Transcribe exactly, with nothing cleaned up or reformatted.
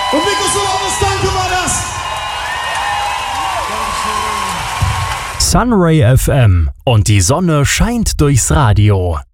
Und Vico Solaris, danke war das. Sunray F M und die Sonne scheint durchs Radio.